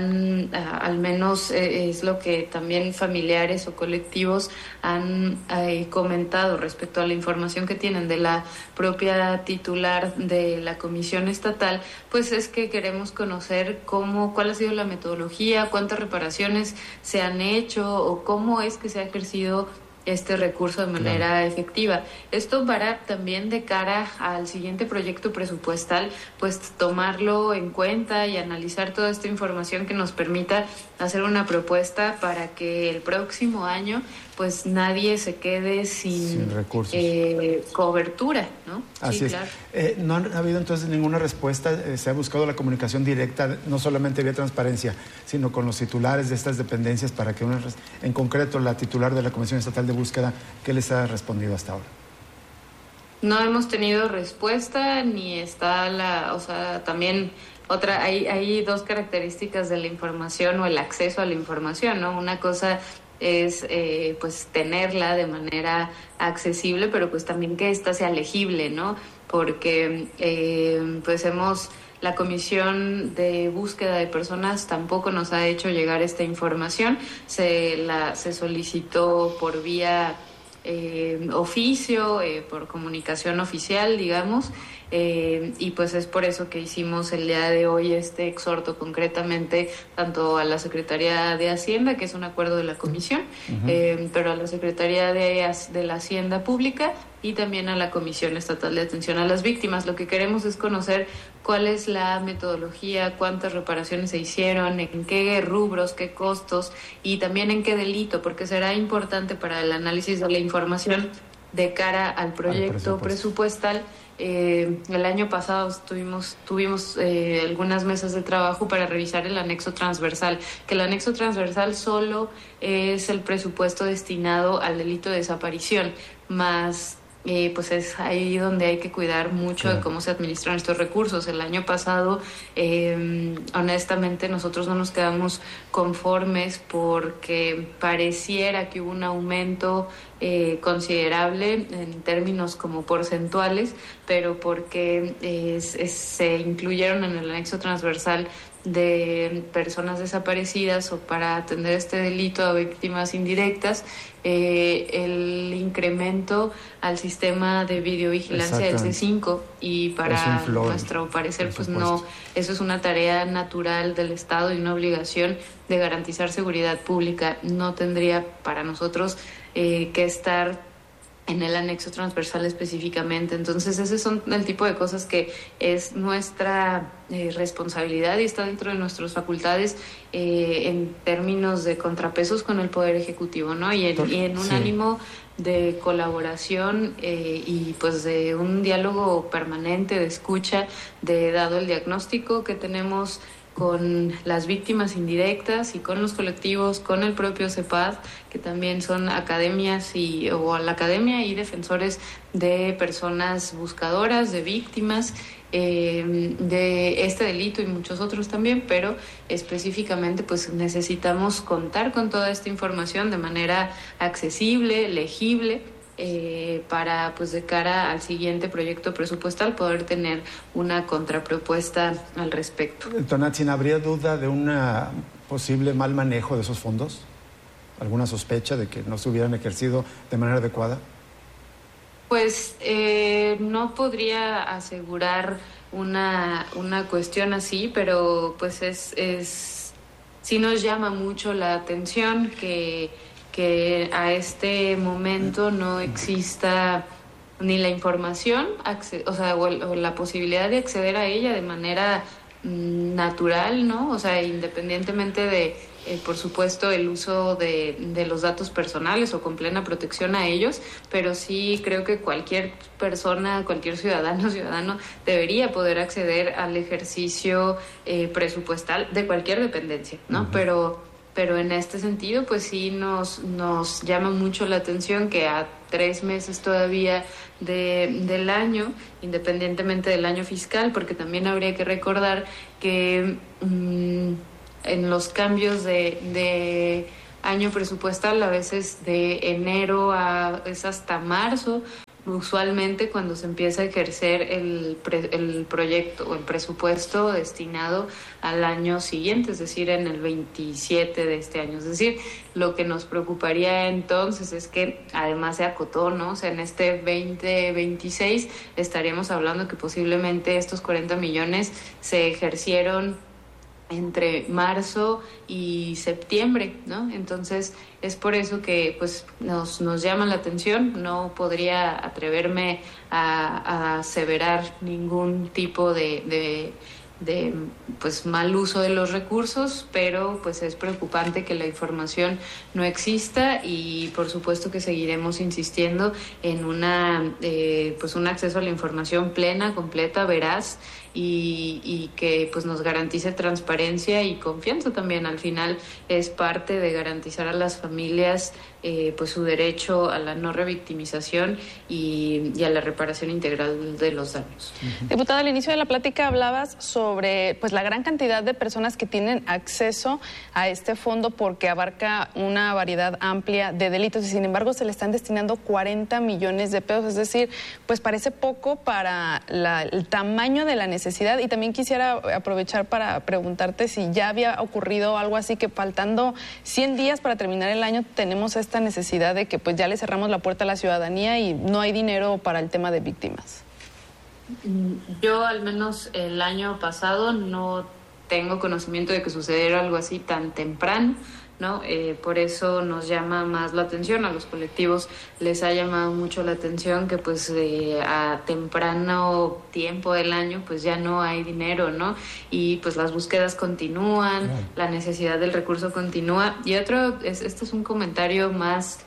al menos es lo que también familiares o colectivos han comentado respecto a la información que tienen de la propia titular de la comisión estatal, pues es que queremos conocer cuál ha sido la metodología, cuántas reparaciones se han hecho o cómo es que se ha ejercido este recurso de manera efectiva. Esto para también de cara al siguiente proyecto presupuestal, pues tomarlo en cuenta y analizar toda esta información que nos permita hacer una propuesta para que el próximo año pues nadie se quede sin recursos, cobertura, ¿no? Así es. Claro. No ha habido entonces ninguna respuesta, se ha buscado la comunicación directa, no solamente vía transparencia, sino con los titulares de estas dependencias para que en concreto la titular de la Comisión Estatal de Búsqueda, ¿qué les ha respondido hasta ahora? No hemos tenido respuesta, ni está también hay dos características de la información o el acceso a la información, ¿no? Una cosa es pues tenerla de manera accesible, pero pues también que ésta sea legible, ¿no? Porque pues la Comisión de Búsqueda de Personas tampoco nos ha hecho llegar esta información, se solicitó por vía oficio, por comunicación oficial, digamos, y pues es por eso que hicimos el día de hoy este exhorto concretamente tanto a la Secretaría de Hacienda, que es un acuerdo de la Comisión, pero a la Secretaría de la Hacienda Pública y también a la Comisión Estatal de Atención a las Víctimas. Lo que queremos es conocer cuál es la metodología, cuántas reparaciones se hicieron, en qué rubros, qué costos y también en qué delito, porque será importante para el análisis de la información de cara al proyecto presupuestal. El año pasado tuvimos algunas mesas de trabajo para revisar el anexo transversal, que el anexo transversal solo es el presupuesto destinado al delito de desaparición, más pues es ahí donde hay que cuidar mucho de cómo se administran estos recursos. El año pasado, honestamente, nosotros no nos quedamos conformes porque pareciera que hubo un aumento considerable en términos como porcentuales, pero porque se incluyeron en el anexo transversal de personas desaparecidas o para atender este delito a víctimas indirectas, el incremento al sistema de videovigilancia del C5, y para nuestro parecer pues no, eso es una tarea natural del Estado y una obligación de garantizar seguridad pública. No tendría para nosotros que estar en el anexo transversal específicamente. Entonces, esos son el tipo de cosas que es nuestra responsabilidad y está dentro de nuestras facultades en términos de contrapesos con el Poder Ejecutivo, ¿no? Y en un ánimo de colaboración y pues de un diálogo permanente, de escucha, dado el diagnóstico que tenemos con las víctimas indirectas y con los colectivos, con el propio CEPAD, que también son academias o la academia y defensores de personas buscadoras, de víctimas de este delito y muchos otros también, pero específicamente pues necesitamos contar con toda esta información de manera accesible, legible, para pues de cara al siguiente proyecto presupuestal poder tener una contrapropuesta al respecto. Tonatzin, ¿habría duda de un posible mal manejo de esos fondos? ¿Alguna sospecha de que no se hubieran ejercido de manera adecuada? Pues no podría asegurar una cuestión así, pero pues sí nos llama mucho la atención que a este momento no exista ni la información, o la posibilidad de acceder a ella de manera natural, ¿no? O sea, independientemente de por supuesto, el uso de los datos personales o con plena protección a ellos, pero sí creo que cualquier persona, cualquier ciudadano debería poder acceder al ejercicio presupuestal de cualquier dependencia, ¿no? Uh-huh. Pero en este sentido, pues sí nos llama mucho la atención que a 3 meses todavía del año, independientemente del año fiscal, porque también habría que recordar que en los cambios de año presupuestal, a veces de enero es hasta marzo, usualmente cuando se empieza a ejercer el proyecto o el presupuesto destinado al año siguiente, es decir, en el 27 de este año. Es decir, lo que nos preocuparía entonces es que además se acotó, ¿no? O sea, en este 2026 estaríamos hablando que posiblemente estos 40 millones se ejercieron entre marzo y septiembre, ¿no? Entonces es por eso que pues nos llama la atención. No podría atreverme a aseverar ningún tipo de pues mal uso de los recursos, pero pues es preocupante que la información no exista y por supuesto que seguiremos insistiendo en pues un acceso a la información plena, completa, veraz y que pues nos garantice transparencia y confianza también. Al final es parte de garantizar a las familias pues su derecho a la no revictimización y a la reparación integral de los daños. Diputada, al inicio de la plática hablabas sobre pues la gran cantidad de personas que tienen acceso a este fondo porque abarca una variedad amplia de delitos y sin embargo se le están destinando 40 millones de pesos, es decir, pues parece poco para el tamaño de la necesidad. Y también quisiera aprovechar para preguntarte si ya había ocurrido algo así, que faltando 100 días para terminar el año tenemos esta necesidad de que pues ya le cerramos la puerta a la ciudadanía y no hay dinero para el tema de víctimas. Yo al menos el año pasado no tengo conocimiento de que sucediera algo así tan temprano, ¿no? Por eso nos llama más la atención. A los colectivos les ha llamado mucho la atención que pues a temprano tiempo del año pues ya no hay dinero, ¿no? Y pues las búsquedas continúan, la necesidad del recurso continúa. Y este es un comentario más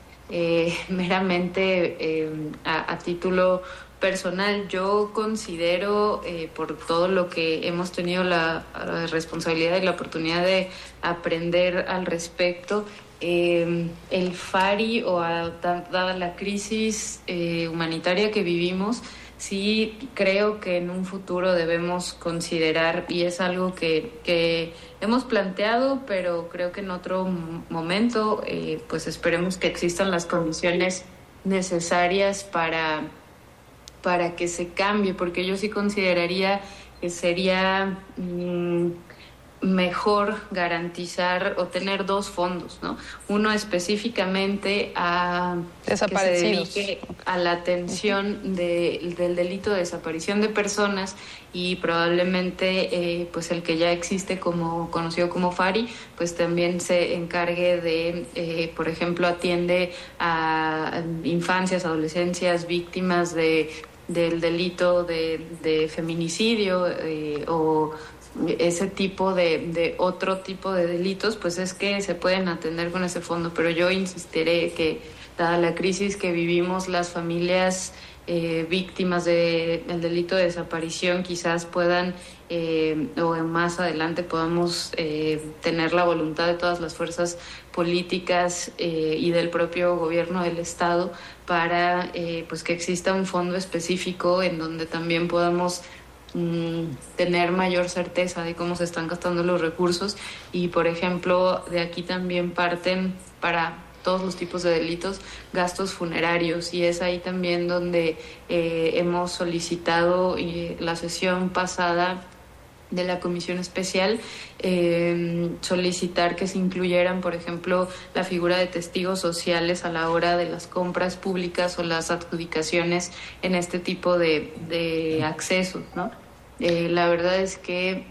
meramente a título personal. Yo considero, por todo lo que hemos tenido la responsabilidad y la oportunidad de aprender al respecto, el FARI, dada la crisis humanitaria que vivimos, sí creo que en un futuro debemos considerar, y es algo que hemos planteado, pero creo que en otro momento, pues esperemos que existan las condiciones necesarias para que se cambie, porque yo sí consideraría que sería mejor garantizar o tener 2 fondos, ¿no? Uno específicamente a desaparecidos, que se dedique a la atención del delito de desaparición de personas y probablemente pues el que ya existe conocido como FARI, pues también se encargue de, por ejemplo, atiende a infancias, adolescencias, víctimas del delito de feminicidio o ese tipo de otro tipo de delitos, pues es que se pueden atender con ese fondo. Pero yo insistiré que, dada la crisis que vivimos, las familias víctimas del delito de desaparición quizás puedan o más adelante podamos tener la voluntad de todas las fuerzas políticas y del propio gobierno del Estado para pues que exista un fondo específico en donde también podamos tener mayor certeza de cómo se están gastando los recursos. Y por ejemplo, de aquí también parten para todos los tipos de delitos gastos funerarios, y es ahí también donde hemos solicitado la sesión pasada de la Comisión Especial, solicitar que se incluyeran, por ejemplo, la figura de testigos sociales a la hora de las compras públicas o las adjudicaciones en este tipo de accesos, ¿no? La verdad es que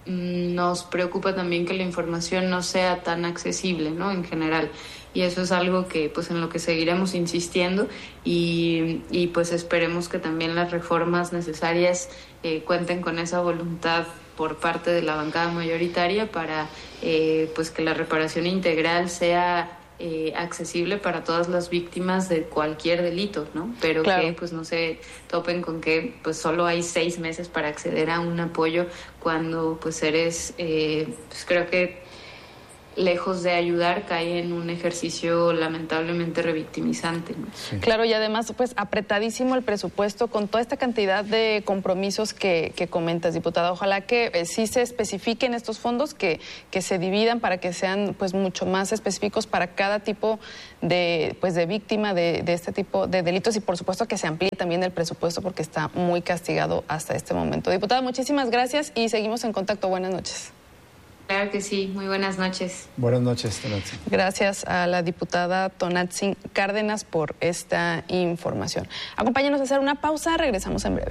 nos preocupa también que la información no sea tan accesible, ¿no? En general. Y eso es algo que, pues, en lo que seguiremos insistiendo y pues esperemos que también las reformas necesarias cuenten con esa voluntad por parte de la bancada mayoritaria para pues que la reparación integral sea accesible para todas las víctimas de cualquier delito, ¿no? Pero claro, que pues no se topen con que pues solo hay 6 meses para acceder a un apoyo cuando pues eres, pues creo que lejos de ayudar, cae en un ejercicio lamentablemente revictimizante, ¿no? Sí. Claro, y además, pues, apretadísimo el presupuesto con toda esta cantidad de compromisos que comentas, diputada. Ojalá que sí se especifiquen estos fondos, que se dividan para que sean, pues, mucho más específicos para cada tipo de, pues, de víctima de este tipo de delitos, y por supuesto que se amplíe también el presupuesto porque está muy castigado hasta este momento. Diputada, muchísimas gracias y seguimos en contacto. Buenas noches. Claro que sí, muy buenas noches. Buenas noches, Tonatzin. Gracias a la diputada Tonatzin Cárdenas por esta información. Acompáñanos a hacer una pausa, regresamos en breve.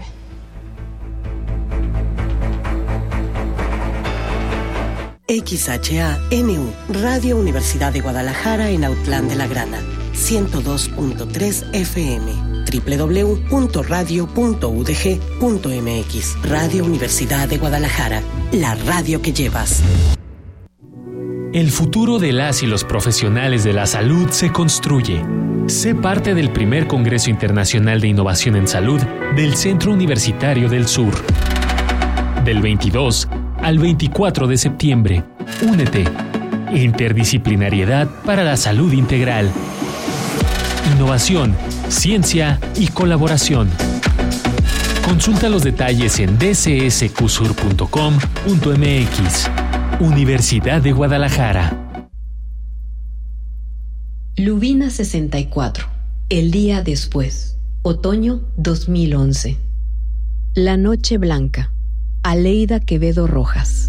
XHANU, Radio Universidad de Guadalajara en Autlán de la Grana, 102.3 FM, www.radio.udg.mx. Radio Universidad de Guadalajara, la radio que llevas. El futuro de las y los profesionales de la salud se construye. Sé parte del primer Congreso Internacional de Innovación en Salud del Centro Universitario del Sur. Del 22 al 24 de septiembre. Únete. Interdisciplinariedad para la salud integral. Innovación, ciencia y colaboración. Consulta los detalles en dcsqsur.com.mx. Universidad de Guadalajara. Lubina 64. El día después. Otoño 2011. La noche blanca. Aleida Quevedo Rojas.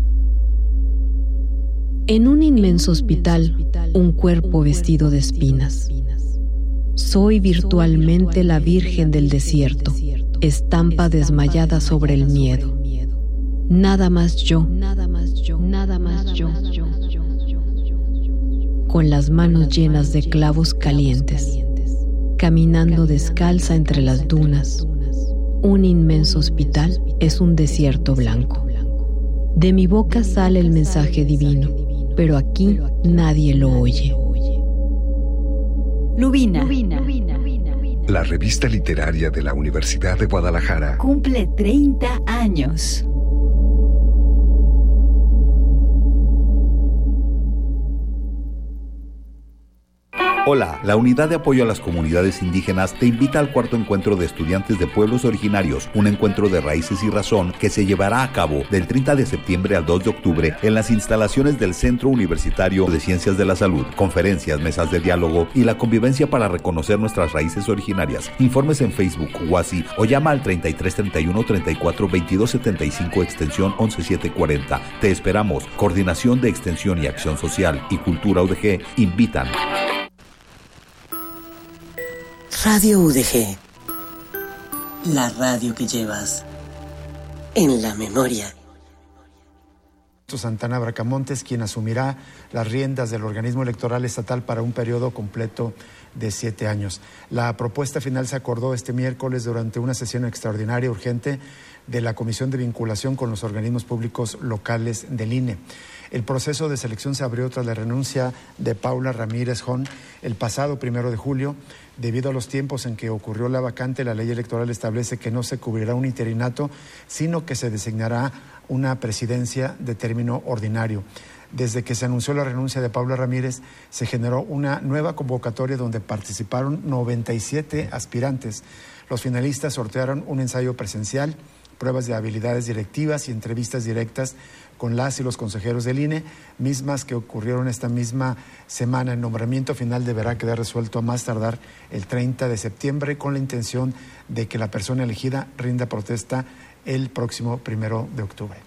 En un inmenso hospital, un cuerpo vestido de espinas. Soy virtualmente la Virgen del Desierto, estampa desmayada sobre el miedo. Nada más yo, nada más yo, nada más yo. Con las manos llenas de clavos calientes, caminando descalza entre las dunas. Un inmenso hospital es un desierto blanco. De mi boca sale el mensaje divino, pero aquí nadie lo oye. Lubina. La revista literaria de la Universidad de Guadalajara cumple 30 años. Hola, la Unidad de Apoyo a las Comunidades Indígenas te invita al cuarto encuentro de estudiantes de pueblos originarios, un encuentro de raíces y razón que se llevará a cabo del 30 de septiembre al 2 de octubre en las instalaciones del Centro Universitario de Ciencias de la Salud. Conferencias, mesas de diálogo y la convivencia para reconocer nuestras raíces originarias. Informes en Facebook, WhatsApp o llama al 3331 34 22 75 extensión 11740. Te esperamos. Coordinación de Extensión y Acción Social y Cultura UDG invitan. Radio UDG, la radio que llevas en la memoria. Santana Bracamontes, quien asumirá las riendas del organismo electoral estatal para un periodo completo de 7 años. La propuesta final se acordó este miércoles durante una sesión extraordinaria urgente de la Comisión de Vinculación con los Organismos Públicos Locales del INE. El proceso de selección se abrió tras la renuncia de Paula Ramírez Jón el pasado 1 de julio. Debido a los tiempos en que ocurrió la vacante, la ley electoral establece que no se cubrirá un interinato, sino que se designará una presidencia de término ordinario. Desde que se anunció la renuncia de Paula Ramírez, se generó una nueva convocatoria donde participaron 97 aspirantes. Los finalistas sortearon un ensayo presencial, pruebas de habilidades directivas y entrevistas directas con las y los consejeros del INE, mismas que ocurrieron esta misma semana. El nombramiento final deberá quedar resuelto a más tardar el 30 de septiembre con la intención de que la persona elegida rinda protesta el próximo 1 de octubre.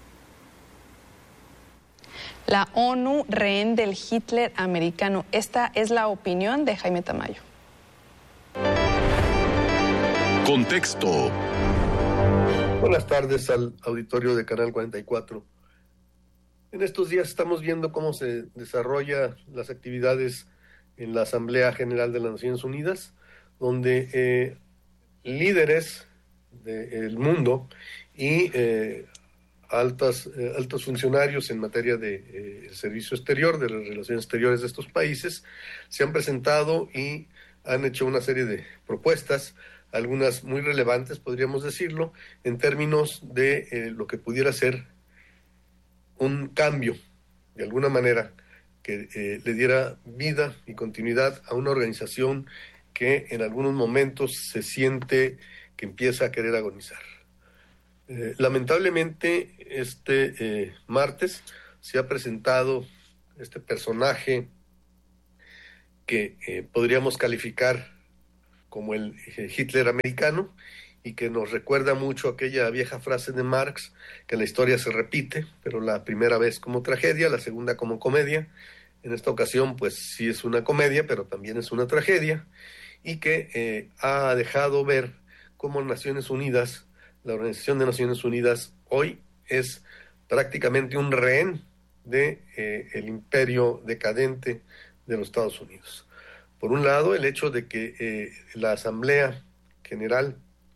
La ONU, rehén del Hitler americano. Esta es la opinión de Jaime Tamayo. Contexto. Buenas tardes al auditorio de Canal 44. En estos días estamos viendo cómo se desarrollan las actividades en la Asamblea General de las Naciones Unidas, donde líderes del mundo y altos funcionarios en materia de servicio exterior, de las relaciones exteriores de estos países, se han presentado y han hecho una serie de propuestas, algunas muy relevantes, podríamos decirlo, en términos de lo que pudiera ser un cambio, de alguna manera, que le diera vida y continuidad a una organización que en algunos momentos se siente que empieza a querer agonizar. Lamentablemente, este martes se ha presentado este personaje que podríamos calificar como el Hitler americano, y que nos recuerda mucho aquella vieja frase de Marx, que la historia se repite, pero la primera vez como tragedia, la segunda como comedia. En esta ocasión, pues sí es una comedia, pero también es una tragedia, y que ha dejado ver cómo Naciones Unidas, la Organización de Naciones Unidas, hoy es prácticamente un rehén de el imperio decadente de los Estados Unidos. Por un lado, el hecho de que la Asamblea General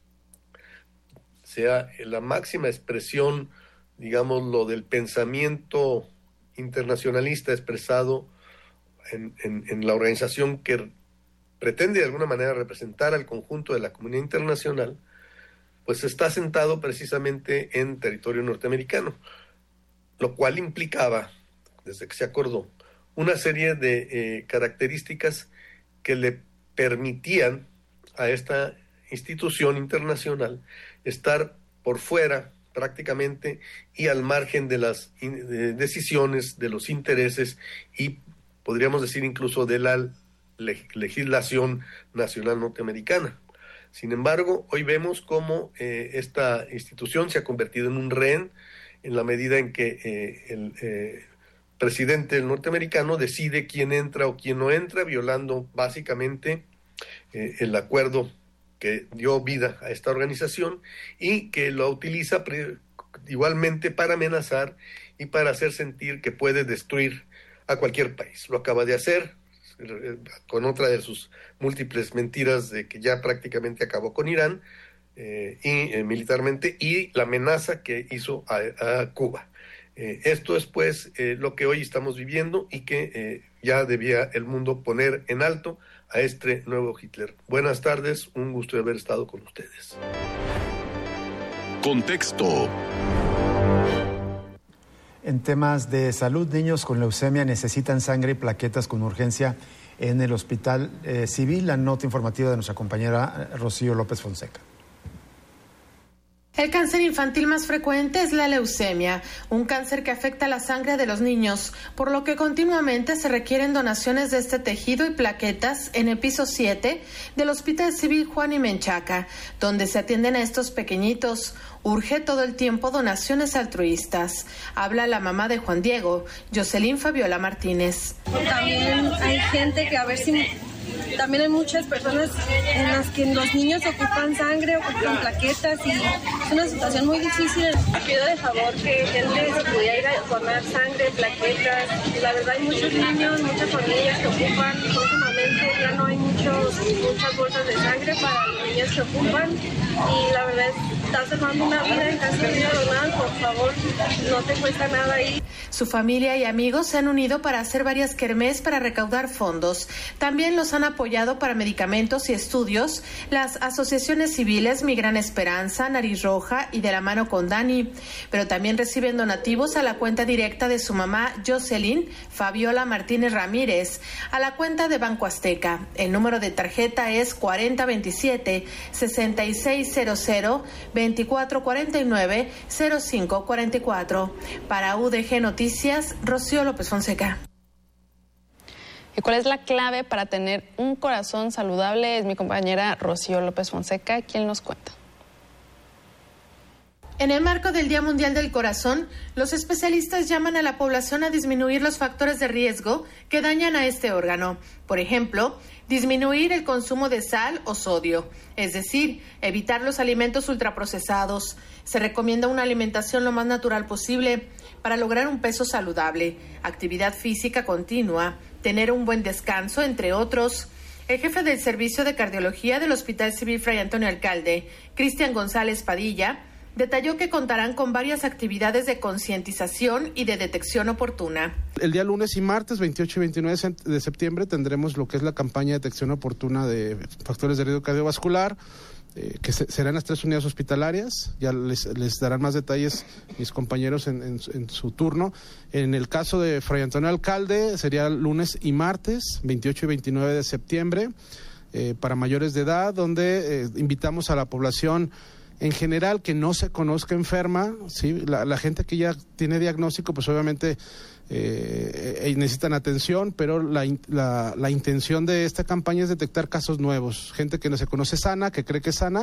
sea la máxima expresión, digamos, lo del pensamiento internacionalista expresado en la organización que pretende de alguna manera representar al conjunto de la comunidad internacional, pues está sentado precisamente en territorio norteamericano, lo cual implicaba, desde que se acordó, una serie de características que le permitían a esta institución internacional estar por fuera prácticamente y al margen de las decisiones, de los intereses y podríamos decir incluso de la legislación nacional norteamericana. Sin embargo, hoy vemos cómo esta institución se ha convertido en un rehén en la medida en que el presidente norteamericano decide quién entra o quién no entra, violando básicamente el acuerdo que dio vida a esta organización y que lo utiliza igualmente para amenazar y para hacer sentir que puede destruir a cualquier país. Lo acaba de hacer con otra de sus múltiples mentiras de que ya prácticamente acabó con Irán militarmente, y la amenaza que hizo a Cuba. Esto es pues lo que hoy estamos viviendo y que ya debía el mundo poner en alto a este nuevo Hitler. Buenas tardes, un gusto de haber estado con ustedes. Contexto. En temas de salud, niños con leucemia necesitan sangre y plaquetas con urgencia en el Hospital Civil. La nota informativa de nuestra compañera Rocío López Fonseca. El cáncer infantil más frecuente es la leucemia, un cáncer que afecta la sangre de los niños, por lo que continuamente se requieren donaciones de este tejido y plaquetas en el piso 7 del Hospital Civil Juan y Menchaca, donde se atienden a estos pequeñitos. Urge todo el tiempo donaciones altruistas. Habla la mamá de Juan Diego, Jocelyn Fabiola Martínez. También hay gente que a ver si... También hay muchas personas en las que los niños ocupan sangre, ocupan plaquetas y es una situación muy difícil. Pido de favor que gente se pudiera ir a donar sangre, plaquetas. La verdad hay muchos niños, muchas familias que ocupan. Últimamente ya no hay muchas bolsas de sangre para los niños que ocupan y la verdad está salvando una vida en caso de donar. Por favor, no te cuesta nada ir. Su familia y amigos se han unido para hacer varias kermés para recaudar fondos. También los han apoyado para medicamentos y estudios las asociaciones civiles Mi Gran Esperanza, Nariz Roja y De la Mano con Dani. Pero también reciben donativos a la cuenta directa de su mamá Jocelyn Fabiola Martínez Ramírez, a la cuenta de Banco Azteca. El número de tarjeta es 4027-6600-2449-0544. Para UDG Noticias, Rocío López Fonseca. ¿Y cuál es la clave para tener un corazón saludable? Es mi compañera Rocío López Fonseca quien nos cuenta. En el marco del Día Mundial del Corazón, los especialistas llaman a la población a disminuir los factores de riesgo que dañan a este órgano. Por ejemplo, disminuir el consumo de sal o sodio, es decir, evitar los alimentos ultraprocesados. Se recomienda una alimentación lo más natural posible para lograr un peso saludable, actividad física continua, tener un buen descanso, entre otros. El jefe del Servicio de Cardiología del Hospital Civil Fray Antonio Alcalde, Cristian González Padilla, detalló que contarán con varias actividades de concientización y de detección oportuna. El día lunes y martes, 28 y 29 de septiembre, tendremos lo que es la campaña de detección oportuna de factores de riesgo cardiovascular, que serán las 3 unidades hospitalarias. Ya les darán más detalles mis compañeros en su turno. En el caso de Fray Antonio Alcalde, sería lunes y martes, 28 y 29 de septiembre, para mayores de edad, donde invitamos a la población en general que no se conozca enferma, ¿sí? La gente que ya tiene diagnóstico, pues obviamente necesitan atención, pero la intención de esta campaña es detectar casos nuevos, gente que no se conoce sana, que cree que es sana,